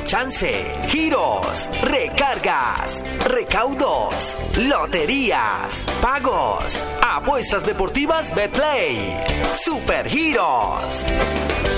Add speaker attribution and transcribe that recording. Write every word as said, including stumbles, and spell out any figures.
Speaker 1: chance, giros, recargas, recaudos, loterías, pagos, apuestas deportivas Betplay, Supergiros.